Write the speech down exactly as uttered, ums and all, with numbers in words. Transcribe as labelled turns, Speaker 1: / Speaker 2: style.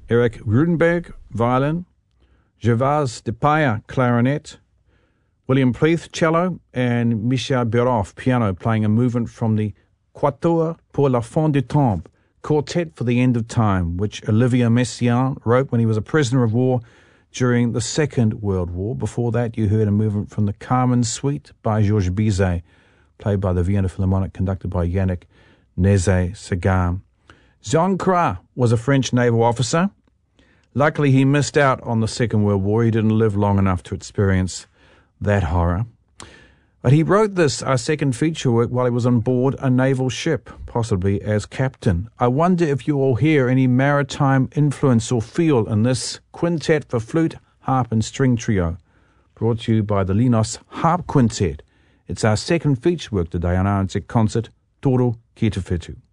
Speaker 1: Eric Rudenberg, violin, Gervase Depaya, clarinet, William Pleath, cello, and Michel Beroff, piano, playing a movement from the Quatuor pour la fin du temps, Quartet for the End of Time, which Olivier Messiaen wrote when he was a prisoner of war during the Second World War. Before that, you heard a movement from the Carmen Suite by Georges Bizet, played by the Vienna Philharmonic, conducted by Yannick Nézet-Séguin. Jean Cras was a French naval officer. Luckily, he missed out on the Second World War. He didn't live long enough to experience that horror. But he wrote this, our second feature work, while he was on board a naval ship, possibly as captain. I wonder if you all hear any maritime influence or feel in this quintet for flute, harp and string trio, brought to you by the Linos Harp Quintet. It's our second feature work today on R N Z Concert, Toro Ki Te Whetū.